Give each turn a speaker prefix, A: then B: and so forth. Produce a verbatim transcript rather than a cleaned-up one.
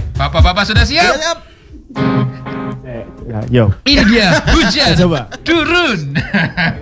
A: Bapak-bapak sudah siap?
B: Siap.
C: Ya, yo.
A: Ini dia hujan
C: Coba.
A: turun.